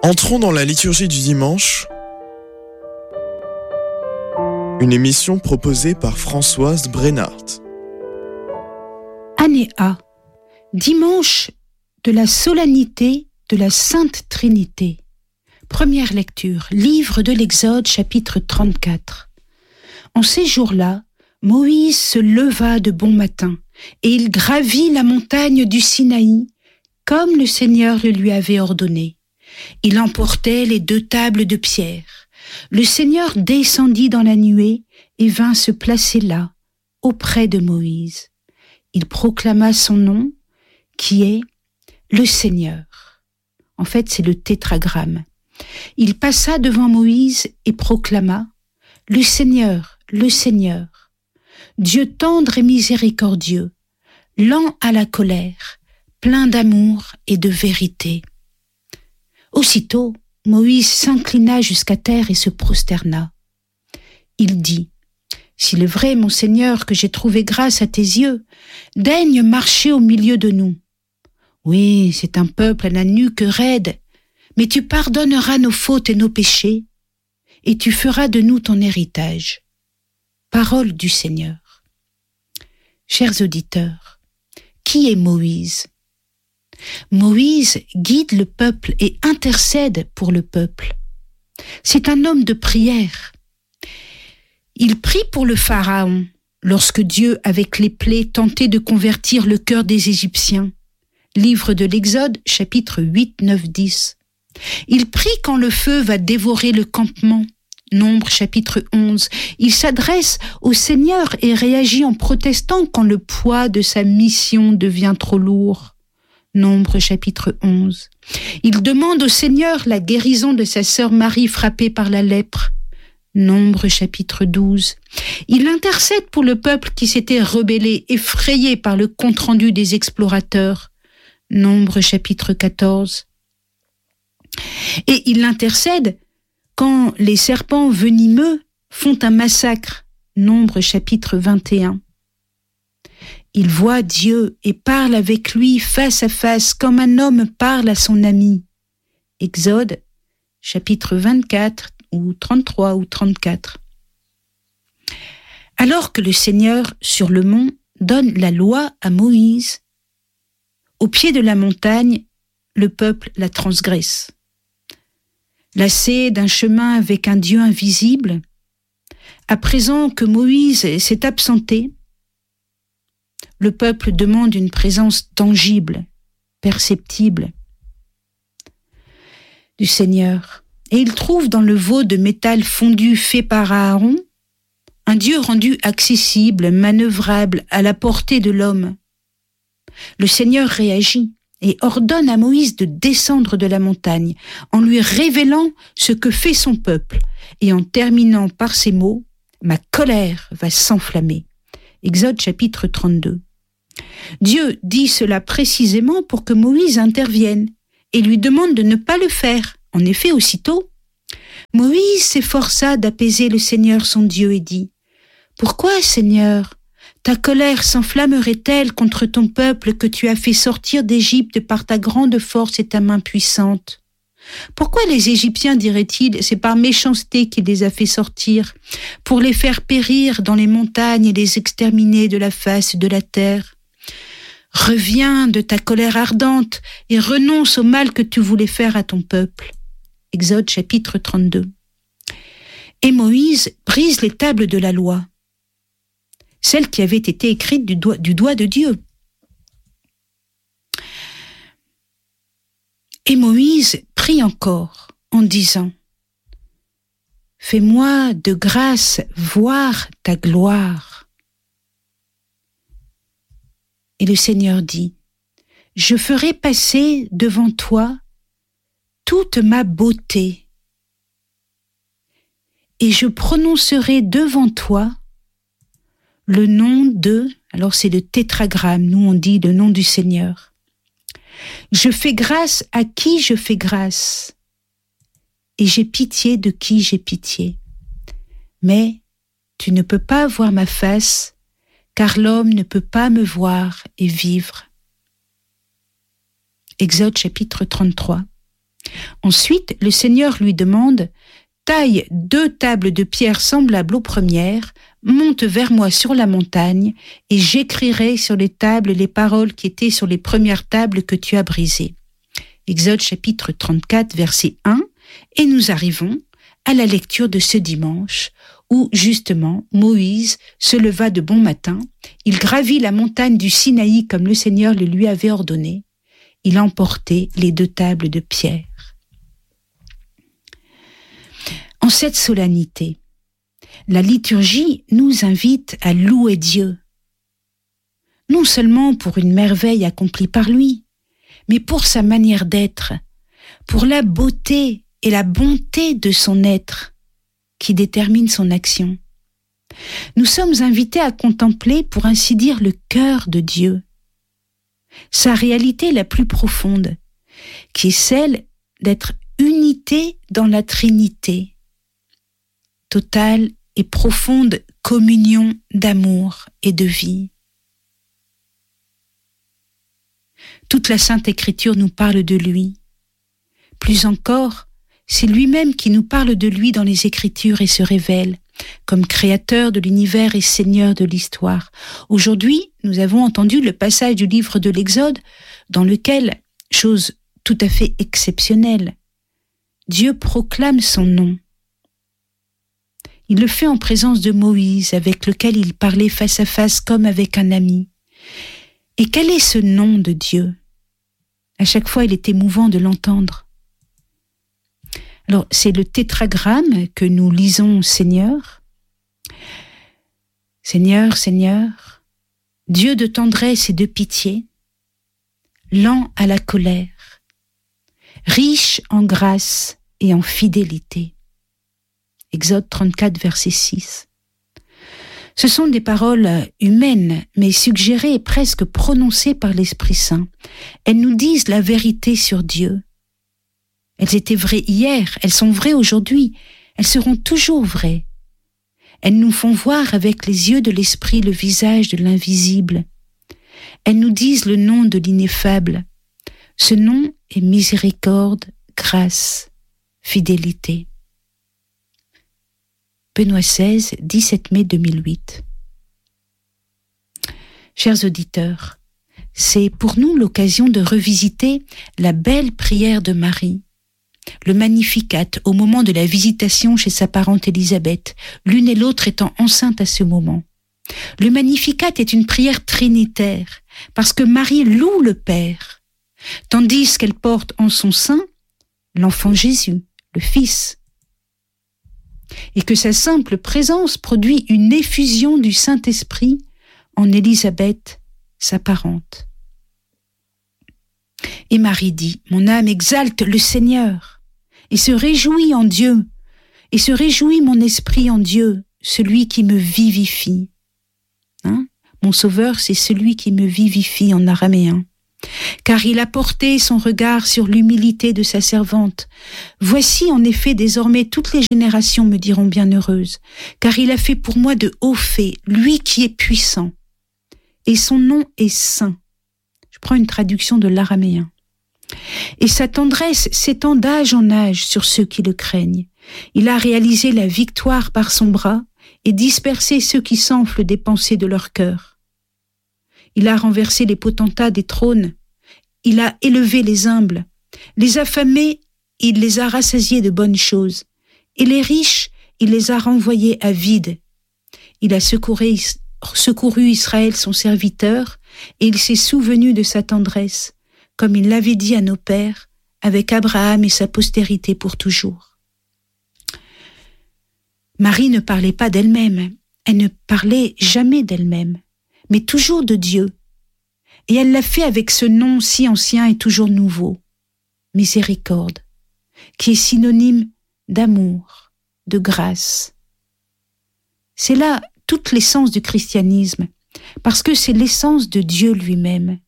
Entrons dans la liturgie du dimanche, une émission proposée par Françoise Brennart. Année A, dimanche de la solennité de la Sainte Trinité. Première lecture, livre de l'Exode, chapitre 34. En ces jours-là, Moïse se leva de bon matin et il gravit la montagne du Sinaï, comme le Seigneur le lui avait ordonné. Il emportait les 2 tables de pierre. Le Seigneur descendit dans la nuée et vint se placer là, auprès de Moïse. Il proclama son nom, qui est le Seigneur. En fait, c'est le tétragramme. Il passa devant Moïse et proclama « Le Seigneur, Dieu tendre et miséricordieux, lent à la colère, plein d'amour et de vérité. » Aussitôt, Moïse s'inclina jusqu'à terre et se prosterna. Il dit « S'il est vrai, mon Seigneur, que j'ai trouvé grâce à tes yeux, daigne marcher au milieu de nous. Oui, c'est un peuple à la nuque raide, mais tu pardonneras nos fautes et nos péchés, et tu feras de nous ton héritage. » Parole du Seigneur. Chers auditeurs, qui est Moïse ? Moïse guide le peuple et intercède pour le peuple. C'est un homme de prière. Il prie pour le Pharaon lorsque Dieu, avec les plaies, tentait de convertir le cœur des Égyptiens. Livre de l'Exode, chapitre 8, 9, 10. Il prie quand le feu va dévorer le campement. Nombre, chapitre 11. Il s'adresse au Seigneur et réagit en protestant quand le poids de sa mission devient trop lourd. Nombre, chapitre 11. Il demande au Seigneur la guérison de sa sœur Marie frappée par la lèpre. Nombre, chapitre 12. Il intercède pour le peuple qui s'était rebellé, effrayé par le compte-rendu des explorateurs. Nombre, chapitre 14. Et il intercède quand les serpents venimeux font un massacre. Nombre, chapitre 21. Il voit Dieu et parle avec lui face à face comme un homme parle à son ami. Exode, chapitre 24 ou 33 ou 34. Alors que le Seigneur, sur le mont, donne la loi à Moïse, au pied de la montagne, le peuple la transgresse. Lassé d'un chemin avec un Dieu invisible, à présent que Moïse s'est absenté, le peuple demande une présence tangible, perceptible du Seigneur. Et il trouve dans le veau de métal fondu fait par Aaron un Dieu rendu accessible, manœuvrable, à la portée de l'homme. Le Seigneur réagit et ordonne à Moïse de descendre de la montagne en lui révélant ce que fait son peuple et en terminant par ces mots « Ma colère va s'enflammer ». Exode chapitre 32. Dieu dit cela précisément pour que Moïse intervienne et lui demande de ne pas le faire. En effet, aussitôt, Moïse s'efforça d'apaiser le Seigneur son Dieu et dit « Pourquoi, Seigneur, ta colère s'enflammerait-elle contre ton peuple que tu as fait sortir d'Égypte par ta grande force et ta main puissante ? Pourquoi les Égyptiens, diraient-ils, c'est par méchanceté qu'il les a fait sortir, pour les faire périr dans les montagnes et les exterminer de la face de la terre ? Reviens de ta colère ardente et renonce au mal que tu voulais faire à ton peuple. » Exode chapitre 32. Et Moïse brise les tables de la loi, celles qui avaient été écrites du doigt de Dieu. Et Moïse prie encore en disant « Fais-moi de grâce voir ta gloire. » Et le Seigneur dit « Je ferai passer devant toi toute ma beauté, et je prononcerai devant toi le nom de, alors c'est le tétragramme, nous on dit le nom du Seigneur. Je fais grâce à qui je fais grâce, et j'ai pitié de qui j'ai pitié. Mais tu ne peux pas voir ma face, car l'homme ne peut pas me voir et vivre. Exode chapitre 33. Ensuite, le Seigneur lui demande « Taille 2 tables de pierre semblables aux premières, monte vers moi sur la montagne, et j'écrirai sur les tables les paroles qui étaient sur les premières tables que tu as brisées. » Exode chapitre 34, verset 1, et nous arrivons à la lecture de ce dimanche, où justement Moïse se leva de bon matin, il gravit la montagne du Sinaï comme le Seigneur le lui avait ordonné, il emportait les 2 tables de pierre. En cette solennité, la liturgie nous invite à louer Dieu, non seulement pour une merveille accomplie par lui, mais pour sa manière d'être, pour la beauté et la bonté de son être qui détermine son action. Nous sommes invités à contempler, pour ainsi dire, le cœur de Dieu, sa réalité la plus profonde, qui est celle d'être unité dans la Trinité, totale et profonde communion d'amour et de vie. Toute la Sainte Écriture nous parle de lui. Plus encore, c'est lui-même qui nous parle de lui dans les Écritures et se révèle comme créateur de l'univers et Seigneur de l'histoire. Aujourd'hui, nous avons entendu le passage du livre de l'Exode dans lequel, chose tout à fait exceptionnelle, Dieu proclame son nom. Il le fait en présence de Moïse, avec lequel il parlait face à face comme avec un ami. Et quel est ce nom de Dieu ? À chaque fois, il est émouvant de l'entendre. Alors, c'est le tétragramme que nous lisons, Seigneur. Seigneur, Seigneur, Dieu de tendresse et de pitié, lent à la colère, riche en grâce et en fidélité. Exode 34, verset 6. Ce sont des paroles humaines, mais suggérées et presque prononcées par l'Esprit Saint. Elles nous disent la vérité sur Dieu. Elles étaient vraies hier, elles sont vraies aujourd'hui, elles seront toujours vraies. Elles nous font voir avec les yeux de l'Esprit le visage de l'invisible. Elles nous disent le nom de l'ineffable. Ce nom est miséricorde, grâce, fidélité. Benoît XVI, 17 mai 2008. Chers auditeurs, c'est pour nous l'occasion de revisiter la belle prière de Marie, le Magnificat au moment de la visitation chez sa parente Élisabeth, l'une et l'autre étant enceintes à ce moment. Le Magnificat est une prière trinitaire, parce que Marie loue le Père, tandis qu'elle porte en son sein l'enfant Jésus, le Fils, et que sa simple présence produit une effusion du Saint-Esprit en Élisabeth, sa parente. Et Marie dit, « Mon âme exalte le Seigneur, et se réjouit en Dieu, et se réjouit mon esprit en Dieu, celui qui me vivifie. » Mon Sauveur, c'est celui qui me vivifie en araméen. Car il a porté son regard sur l'humilité de sa servante. Voici en effet désormais toutes les générations me diront bienheureuse, car il a fait pour moi de hauts faits, lui qui est puissant. Et son nom est saint. Je prends une traduction de l'araméen. Et sa tendresse s'étend d'âge en âge sur ceux qui le craignent. Il a réalisé la victoire par son bras et dispersé ceux qui s'enflent des pensées de leur cœur. Il a renversé les potentats des trônes, il a élevé les humbles, les affamés, il les a rassasiés de bonnes choses, et les riches, il les a renvoyés à vide. Il a secouru Israël son serviteur, et il s'est souvenu de sa tendresse, comme il l'avait dit à nos pères, avec Abraham et sa postérité pour toujours. Marie ne parlait pas d'elle-même, elle ne parlait jamais d'elle-même, mais toujours de Dieu. Et elle l'a fait avec ce nom si ancien et toujours nouveau, miséricorde, qui est synonyme d'amour, de grâce. C'est là toute l'essence du christianisme, parce que c'est l'essence de Dieu lui-même.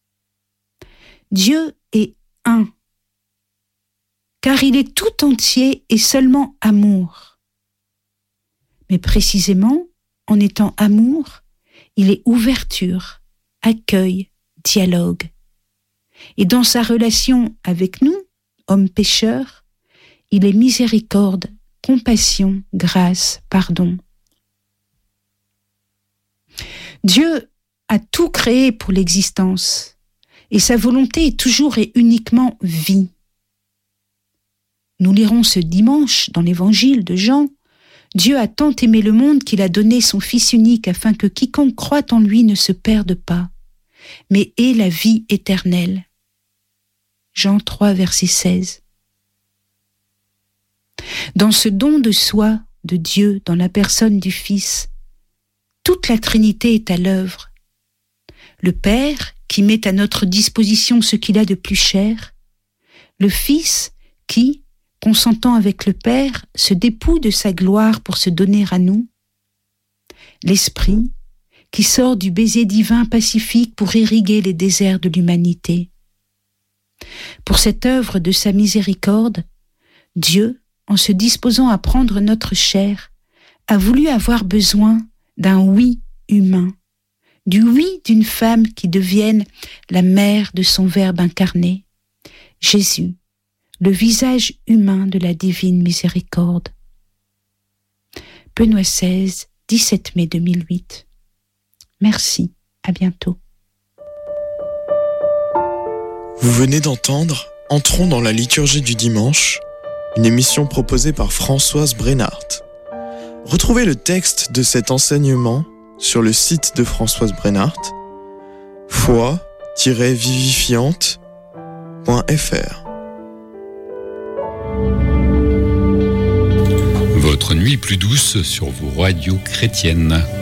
Dieu est un, car il est tout entier et seulement amour. Mais précisément, en étant amour, il est ouverture, accueil, dialogue. Et dans sa relation avec nous, homme pécheur, il est miséricorde, compassion, grâce, pardon. Dieu a tout créé pour l'existence, et sa volonté est toujours et uniquement vie. Nous lirons ce dimanche dans l'évangile de Jean, Dieu a tant aimé le monde qu'il a donné son Fils unique afin que quiconque croit en lui ne se perde pas, mais ait la vie éternelle. Jean 3, verset 16. Dans ce don de soi de Dieu, dans la personne du Fils, toute la Trinité est à l'œuvre. Le Père, qui met à notre disposition ce qu'il a de plus cher, le Fils, qui, consentant avec le Père, se dépouille de sa gloire pour se donner à nous, l'Esprit, qui sort du baiser divin pacifique pour irriguer les déserts de l'humanité. Pour cette œuvre de sa miséricorde, Dieu, en se disposant à prendre notre chair, a voulu avoir besoin d'un oui humain, du oui d'une femme qui devienne la mère de son Verbe incarné, Jésus, le visage humain de la divine miséricorde. Benoît XVI, 17 mai 2008. Merci, à bientôt. Vous venez d'entendre Entrons dans la liturgie du dimanche, une émission proposée par Françoise Brennart. Retrouvez le texte de cet enseignement sur le site de Françoise Brennart, foi-vivifiante.fr. Votre nuit plus douce sur vos radios chrétiennes.